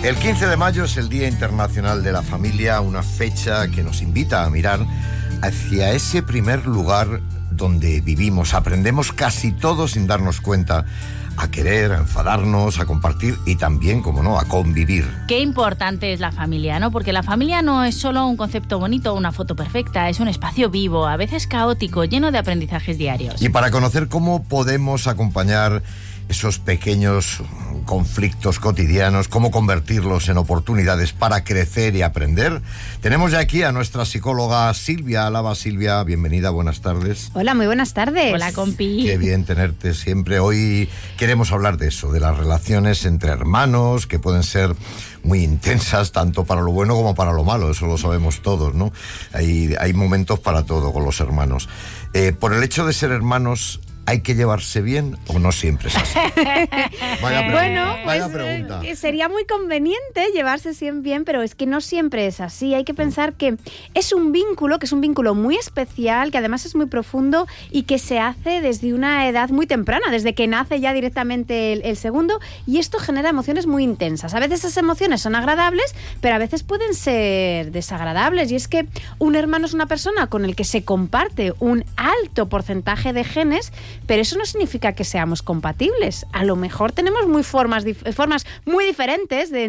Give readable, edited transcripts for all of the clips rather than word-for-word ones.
El 15 de mayo es el Día Internacional de la Familia, una fecha que nos invita a mirar hacia ese primer lugar donde vivimos. Aprendemos casi todo sin darnos cuenta a querer, a enfadarnos, a compartir y también, como no, a convivir. Qué importante es la familia, ¿no? Porque la familia no es solo un concepto bonito o una foto perfecta, es un espacio vivo, a veces caótico, lleno de aprendizajes diarios. Y para conocer cómo podemos acompañar esos pequeños conflictos cotidianos, cómo convertirlos en oportunidades para crecer y aprender, tenemos ya aquí a nuestra psicóloga Silvia Álava. Silvia, bienvenida, buenas tardes. Hola, muy buenas tardes. Hola, compi. Qué bien tenerte siempre. Hoy queremos hablar de eso, de las relaciones entre hermanos, que pueden ser muy intensas, tanto para lo bueno como para lo malo, eso lo sabemos todos, ¿no? Hay momentos para todo con los hermanos. Por el hecho de ser hermanos, ¿hay que llevarse bien o no siempre es así? Vaya pregunta. Sería muy conveniente llevarse bien, pero es que no siempre es así. Hay que pensar que es un vínculo muy especial, que además es muy profundo y que se hace desde una edad muy temprana, desde que nace ya directamente el segundo, y esto genera emociones muy intensas. A veces esas emociones son agradables, pero a veces pueden ser desagradables, y es que un hermano es una persona con el que se comparte un alto porcentaje de genes, pero eso no significa que seamos compatibles. A lo mejor tenemos formas muy diferentes de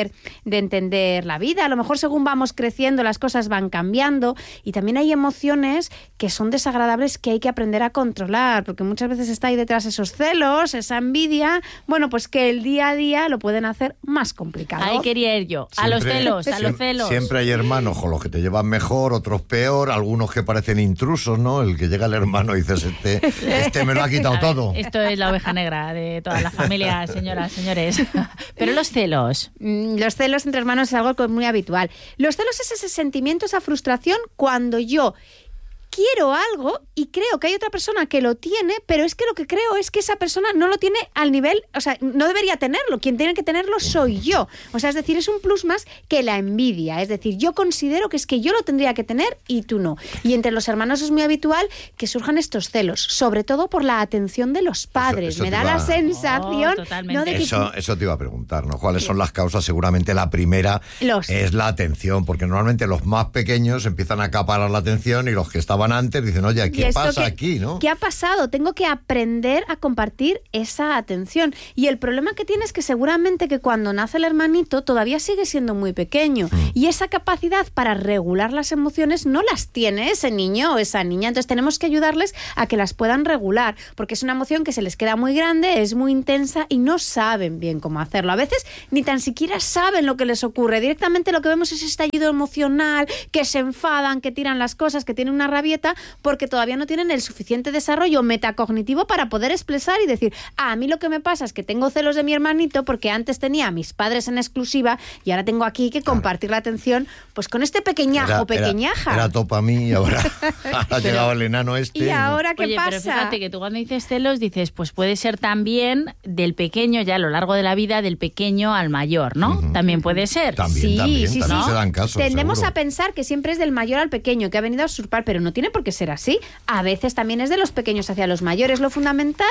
entender la vida. A lo mejor según vamos creciendo las cosas van cambiando, y también hay emociones que son desagradables que hay que aprender a controlar, porque muchas veces está ahí detrás esos celos, esa envidia, bueno, pues que el día a día lo pueden hacer más complicado. Ahí quería ir yo, a los celos. Siempre hay hermanos con los que te llevan mejor, otros peor, algunos que parecen intrusos, ¿no? El que llega el hermano y dices, este me lo ha quitado todo. Esto es la oveja negra de toda la familia, señoras, señores. Pero los celos. Los celos entre hermanos es algo muy habitual. Los celos es ese sentimiento, esa frustración cuando yo quiero algo y creo que hay otra persona que lo tiene, pero es que lo que creo es que esa persona no lo tiene al nivel, o sea, no debería tenerlo. Quien tiene que tenerlo soy yo. O sea, es decir, es un plus más que la envidia. Es decir, yo considero que es que yo lo tendría que tener y tú no. Y entre los hermanos es muy habitual que surjan estos celos, sobre todo por la atención de los padres. Eso me da la sensación, ¿no? De que eso te iba a preguntar, ¿no? ¿Cuáles son las causas? Seguramente la primera es la atención, porque normalmente los más pequeños empiezan a acaparar la atención y los que estaban antes dicen, oye, ¿qué pasa aquí, no? ¿Qué ha pasado? Tengo que aprender a compartir esa atención. Y el problema que tiene es que seguramente que cuando nace el hermanito todavía sigue siendo muy pequeño. Y esa capacidad para regular las emociones no las tiene ese niño o esa niña. Entonces tenemos que ayudarles a que las puedan regular, porque es una emoción que se les queda muy grande, es muy intensa y no saben bien cómo hacerlo. A veces ni tan siquiera saben lo que les ocurre. Directamente lo que vemos es estallido emocional, que se enfadan, que tiran las cosas, que tienen una rabieta, porque todavía no tienen el suficiente desarrollo metacognitivo para poder expresar y decir, a mí lo que me pasa es que tengo celos de mi hermanito porque antes tenía a mis padres en exclusiva y ahora tengo aquí que compartir la atención pues con este pequeñaja. Era todo para mí y ahora ha llegado el enano este. ¿Y ahora qué pasa? Pero fíjate que tú cuando dices celos dices, pues puede ser también del pequeño ya a lo largo de la vida, del pequeño al mayor, ¿no? También puede ser. También se dan casos. Tendemos seguro a pensar que siempre es del mayor al pequeño, que ha venido a usurpar, pero no tiene por qué ser así. A veces también es de los pequeños hacia los mayores. Lo fundamental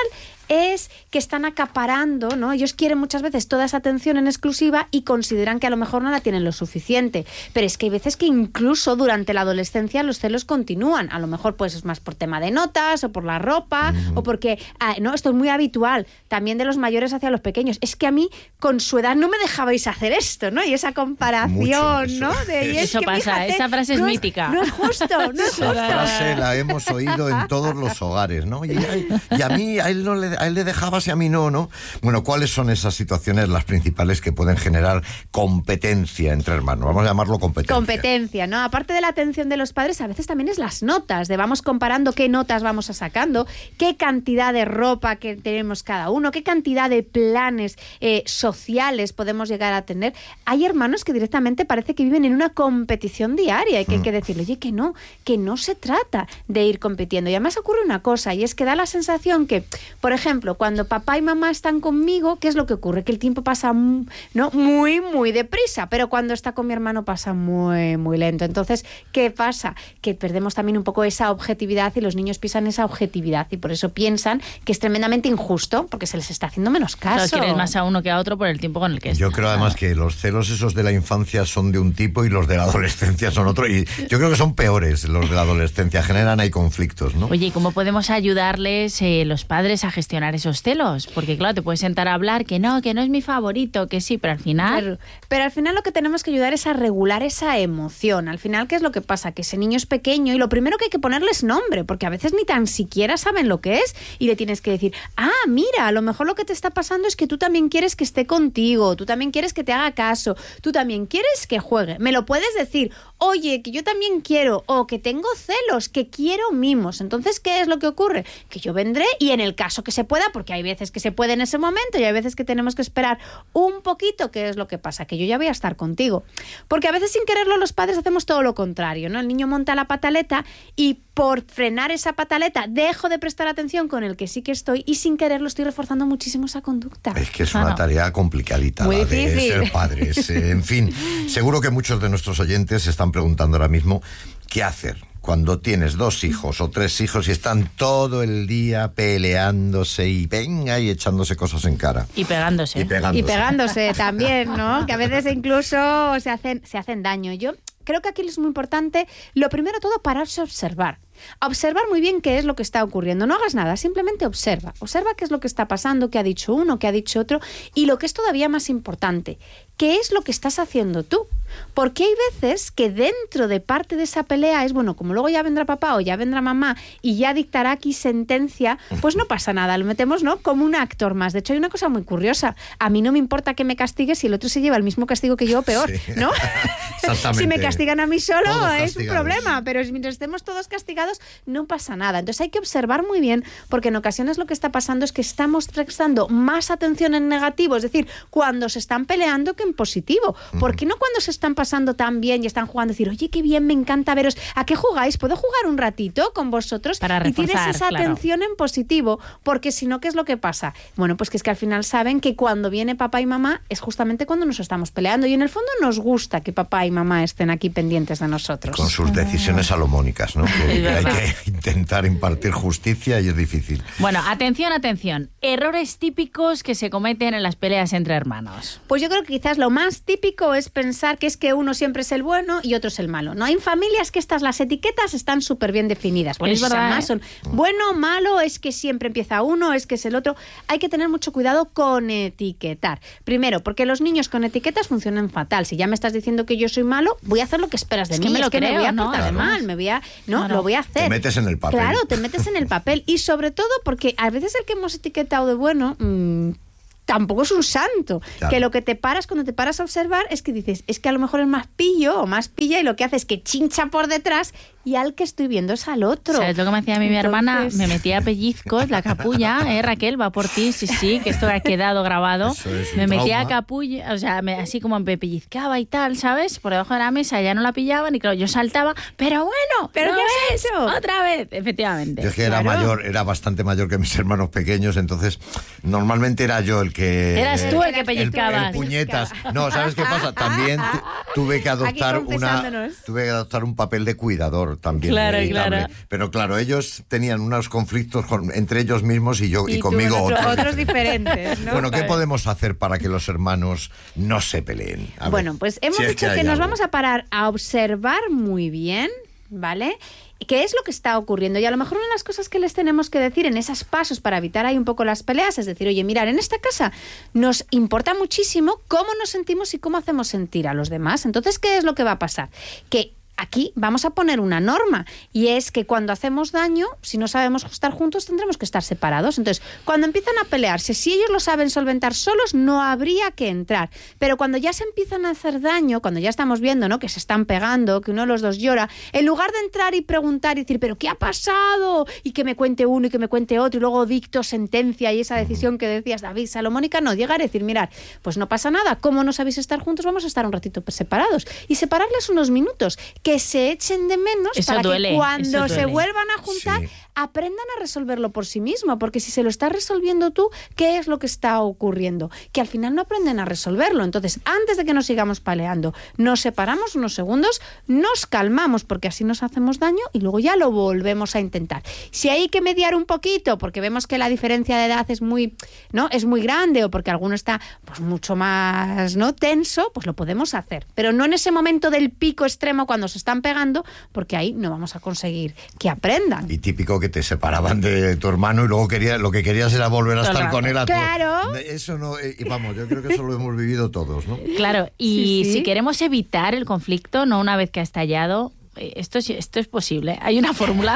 es que están acaparando, ¿no? Ellos quieren muchas veces toda esa atención en exclusiva y consideran que a lo mejor no la tienen lo suficiente. Pero es que hay veces que incluso durante la adolescencia los celos continúan. A lo mejor pues es más por tema de notas o por la ropa o porque, no, esto es muy habitual también de los mayores hacia los pequeños. Es que a mí con su edad no me dejabais hacer esto, ¿no? Y esa comparación, ¿no? Eso pasa, fíjate, esa frase es mítica. No es justo, no es justo. Esa frase la hemos oído en todos los hogares, ¿no? Y a él le dejabas y a mí no, ¿no? Bueno, ¿cuáles son esas situaciones las principales que pueden generar competencia entre hermanos? Vamos a llamarlo competencia. Competencia, ¿no? Aparte de la atención de los padres, a veces también es las notas, de vamos comparando qué notas vamos sacando, qué cantidad de ropa que tenemos cada uno, qué cantidad de planes sociales podemos llegar a tener. Hay hermanos que directamente parece que viven en una competición diaria y que hay que decirle, oye, que no se trata trata de ir compitiendo. Y además ocurre una cosa, y es que da la sensación que, por ejemplo, cuando papá y mamá están conmigo, ¿qué es lo que ocurre? Que el tiempo pasa muy deprisa, pero cuando está con mi hermano pasa muy lento. Entonces, ¿qué pasa? Que perdemos también un poco esa objetividad y los niños piensan esa objetividad y por eso piensan que es tremendamente injusto porque se les está haciendo menos caso. Claro, quieres más a uno que a otro por el tiempo con el que Yo creo además que los celos esos de la infancia son de un tipo y los de la adolescencia son otro, y yo creo que son peores los de la adolescencia, generan ahí conflictos, ¿no? Oye, ¿y cómo podemos ayudarles los padres a gestionar esos celos? Porque claro, te puedes sentar a hablar que no es mi favorito, que sí, pero al final... Pero al final lo que tenemos que ayudar es a regular esa emoción. Al final, ¿qué es lo que pasa? Que ese niño es pequeño y lo primero que hay que ponerles nombre, porque a veces ni tan siquiera saben lo que es y le tienes que decir, mira, a lo mejor lo que te está pasando es que tú también quieres que esté contigo, tú también quieres que te haga caso, tú también quieres que juegue. Me lo puedes decir, oye, que yo también quiero, o que tengo celos, que quiero mimos. Entonces, ¿qué es lo que ocurre? Que yo vendré y en el caso que se pueda, porque hay veces que se puede en ese momento y hay veces que tenemos que esperar un poquito, ¿qué es lo que pasa? Que yo ya voy a estar contigo. Porque a veces sin quererlo los padres hacemos todo lo contrario, ¿no? El niño monta la pataleta y por frenar esa pataleta dejo de prestar atención con el que sí que estoy y sin quererlo estoy reforzando muchísimo esa conducta. Es que es una tarea complicadita muy la difícil de ser padres. En fin, seguro que muchos de nuestros oyentes se están preguntando ahora mismo ¿qué hacer cuando tienes 2 hijos o 3 hijos y están todo el día peleándose y venga y echándose cosas en cara? Y pegándose. Y pegándose también, ¿no? Que a veces incluso se hacen daño. Yo creo que aquí es muy importante, lo primero de todo, pararse a observar. Observar muy bien qué es lo que está ocurriendo. No hagas nada, simplemente observa. Observa qué es lo que está pasando, qué ha dicho uno, qué ha dicho otro. Y lo que es todavía más importante, ¿qué es lo que estás haciendo tú? Porque hay veces que dentro de parte de esa pelea es, bueno, como luego ya vendrá papá o ya vendrá mamá y ya dictará aquí sentencia, pues no pasa nada, lo metemos, ¿no?, como un actor más. De hecho, hay una cosa muy curiosa. A mí no me importa que me castigues si el otro se lleva el mismo castigo que yo o peor, sí. ¿No? Exactamente. Si me castigan a mí solo es un problema, pero mientras estemos todos castigados no pasa nada. Entonces hay que observar muy bien, porque en ocasiones lo que está pasando es que estamos prestando más atención en negativo, es decir, cuando se están peleando que en positivo. ¿Por qué no cuando se están pasando tan bien y están jugando, decir, oye, qué bien, me encanta veros, ¿a qué jugáis? ¿Puedo jugar un ratito con vosotros? Para reforzar, y tienes esa atención en positivo, porque si no, ¿qué es lo que pasa? Bueno, pues que es que al final saben que cuando viene papá y mamá es justamente cuando nos estamos peleando y en el fondo nos gusta que papá y mamá estén aquí pendientes de nosotros. Con sus decisiones salomónicas, ¿no? Que hay que intentar impartir justicia y es difícil. Bueno, atención. Errores típicos que se cometen en las peleas entre hermanos. Pues yo creo que quizás lo más típico es pensar que es que uno siempre es el bueno y otro es el malo. No hay familias que las etiquetas están súper bien definidas. Por eso además son bueno, malo, es que siempre empieza uno, es que es el otro. Hay que tener mucho cuidado con etiquetar. Primero, porque los niños con etiquetas funcionan fatal. Si ya me estás diciendo que yo soy malo, voy a hacer lo que esperas de mí. Me lo creo, me voy a ¿no? portar mal, lo voy a hacer. Te metes en el papel. Claro, te metes en el papel. Y sobre todo porque a veces el que hemos etiquetado de bueno tampoco es un santo. Claro. Que lo que cuando te paras a observar es que dices, es que a lo mejor es más pillo o más pilla y lo que hace es que chincha por detrás y al que estoy viendo es al otro. ¿Sabes lo que me hacía a mí mi hermana? Me metía pellizcos, la capulla, Raquel, va por ti, sí, que esto ha quedado grabado. Me metía capulla, o sea, así como me pellizcaba y tal, ¿sabes? Por debajo de la mesa ya no la pillaban y claro, yo saltaba, pero bueno, ¿pero qué es eso? Otra vez, efectivamente. Yo es que era bastante mayor que mis hermanos pequeños, entonces normalmente era yo el que... Eras tú el que pellizcabas. El puñetas. No, ¿sabes qué pasa? También tuve que adoptar un papel de cuidador también. Claro. Pero claro, ellos tenían unos conflictos entre ellos mismos y conmigo otros diferentes, ¿no? Bueno, ¿qué podemos hacer para que los hermanos no se peleen? Bueno, pues hemos dicho que nos vamos a parar a observar muy bien, ¿vale? ¿Qué es lo que está ocurriendo? Y a lo mejor una de las cosas que les tenemos que decir en esos pasos para evitar ahí un poco las peleas es decir, oye, mirar, en esta casa nos importa muchísimo cómo nos sentimos y cómo hacemos sentir a los demás. Entonces, ¿qué es lo que va a pasar? Que aquí vamos a poner una norma y es que cuando hacemos daño, si no sabemos estar juntos, tendremos que estar separados. Entonces, cuando empiezan a pelearse, si ellos lo saben solventar solos, no habría que entrar. Pero cuando ya se empiezan a hacer daño, cuando ya estamos viendo, ¿no?, que se están pegando, que uno de los dos llora, en lugar de entrar y preguntar y decir, ¿pero qué ha pasado? Y que me cuente uno y que me cuente otro y luego dicto sentencia y esa decisión que decías, David Salomónica, no, llegar a decir, mirad, pues no pasa nada, ¿cómo no sabéis estar juntos? Vamos a estar un ratito separados y separarles unos minutos, que que se echen de menos eso para duele, que cuando eso se duele. vuelvan a juntar aprendan a resolverlo por sí mismo, porque si se lo estás resolviendo tú, ¿qué es lo que está ocurriendo? Que al final no aprenden a resolverlo. Entonces, antes de que nos sigamos peleando, nos separamos unos segundos, nos calmamos, porque así nos hacemos daño y luego ya lo volvemos a intentar. Si hay que mediar un poquito, porque vemos que la diferencia de edad es muy grande, o porque alguno está pues mucho más tenso, pues lo podemos hacer. Pero no en ese momento del pico extremo cuando se están pegando, porque ahí no vamos a conseguir que aprendan. Y típico que te separaban de tu hermano y luego lo que querías era volver a estar con él a Claro. Eso no, vamos, yo creo que eso lo hemos vivido todos, ¿no? Claro, y Sí. si queremos evitar el conflicto, no una vez que ha estallado, esto es posible. Hay una fórmula.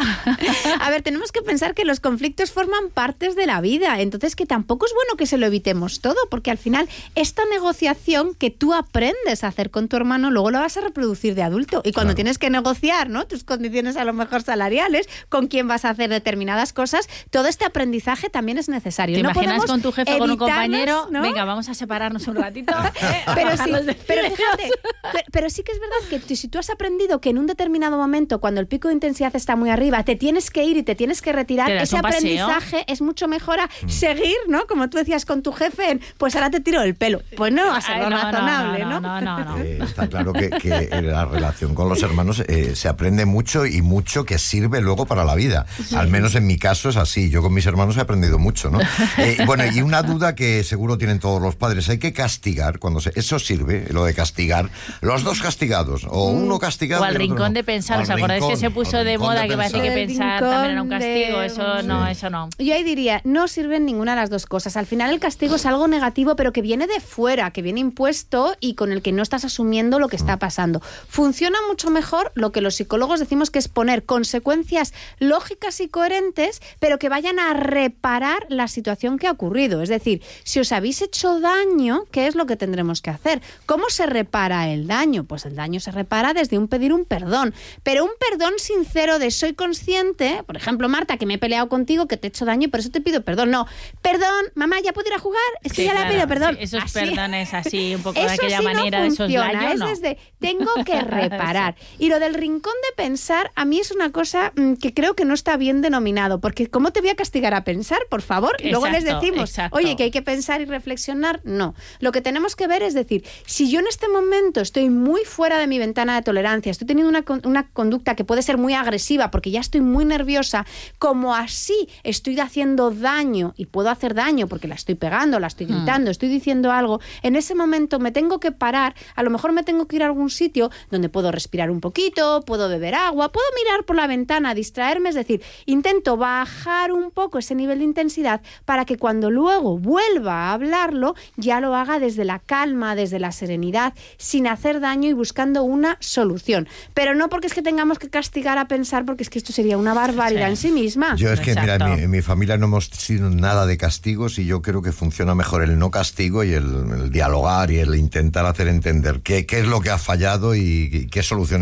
A ver, tenemos que pensar que los conflictos forman partes de la vida, entonces que tampoco es bueno que se lo evitemos todo, porque al final esta negociación que tú aprendes a hacer con tu hermano, luego lo vas a reproducir de adulto. Y cuando tienes que negociar, ¿no?, tus condiciones a lo mejor salariales, con quién vas a hacer determinadas cosas, todo este aprendizaje también es necesario. ¿Te No imaginas podemos con tu jefe o con un evitarnos, compañero? ¿no? Venga, vamos a separarnos un ratito. Pero fíjate, pero sí que es verdad que si tú has aprendido que en un determinado momento, cuando el pico de intensidad está muy arriba, te tienes que ir y te tienes que retirar, Te das ese un paseo. aprendizaje es mucho mejor a seguir, ¿no? Como tú decías con tu jefe, pues ahora te tiro el pelo. Pues no va a ser lo razonable, ¿no? No. Está claro que la relación con los hermanos se aprende mucho y mucho que sirve luego para la vida. Sí. Al menos en mi caso es así. Yo con mis hermanos he aprendido mucho, ¿no? Bueno, y una duda que seguro tienen todos los padres. Hay que castigar, eso sirve, lo de castigar, los dos castigados, o uno castigado. O al rincón de pensar. ¿Os acordáis que se puso de moda que parece que pensar también era un castigo? Eso no. Yo ahí diría, no sirven ninguna de las dos cosas. Al final el castigo es algo negativo, pero que viene de fuera, que viene impuesto y con el que no estás asumiendo lo que está pasando. Funciona mucho mejor lo que los psicólogos decimos que es poner consecuencias lógicas y coherentes, pero que vayan a reparar la situación que ha ocurrido. Es decir, si os habéis hecho daño, ¿qué es lo que tendremos que hacer? ¿Cómo se repara el daño? Pues el daño se repara desde pedir un perdón, pero un perdón sincero de soy consciente, por ejemplo, Marta, que me he peleado contigo, que te he hecho daño y por eso te pido perdón. No, perdón, mamá, ¿ya puedo ir a jugar? Es que ya le pido perdón. Sí, esos perdones así, un poco eso de aquella sí manera, no de funciona, soslayo, no. Es desde, tengo que reparar. Y lo del rincón de pensar, a mí es una cosa que creo que no está bien denominado, porque ¿cómo te voy a castigar a pensar, por favor? Y luego les decimos, oye, que hay que pensar y reflexionar. No, lo que tenemos que ver es decir, si yo en este momento estoy muy fuera de mi ventana de tolerancia, estoy teniendo una conducta que puede ser muy agresiva porque ya estoy muy nerviosa, como así estoy haciendo daño y puedo hacer daño porque la estoy pegando, la estoy gritando, estoy diciendo algo, en ese momento me tengo que parar, a lo mejor me tengo que ir a algún sitio donde puedo respirar un poquito, puedo beber agua, puedo mirar por la ventana, distraerme, es decir, intento bajar un poco ese nivel de intensidad para que cuando luego vuelva a hablarlo ya lo haga desde la calma, desde la serenidad, sin hacer daño y buscando una solución. Pero no porque es que tengamos que castigar a pensar, porque es que esto sería una barbaridad en sí misma. Yo es que, mira, en mi familia no hemos sido nada de castigos y yo creo que funciona mejor el no castigo y el dialogar y el intentar hacer entender qué es lo que ha fallado y qué soluciones